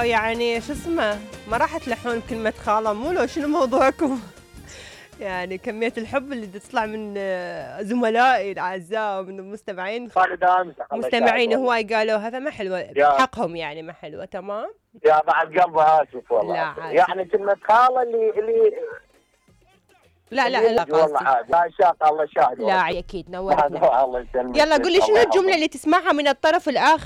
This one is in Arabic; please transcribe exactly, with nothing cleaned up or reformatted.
يعني شو اسمه ما راح تلحون كلمة خالة، مو لو شنو موضوعكم؟ يعني كمية الحب اللي تطلع من زملائي الأعزاء ومن المستمعين مستمعين هواي قالوا هذا ما حلوة بحقهم، يعني ما حلوة. تمام يا بعد قلبه آسف والله. لا عاسف. يعني كلمة خالة اللي اللي لا لا لا والله عادي. لا شاق الله شاهد. لا أكيد نورتنا. الله يسلمك. يلا قولي شنو الجملة اللي تسمعها من الطرف الآخر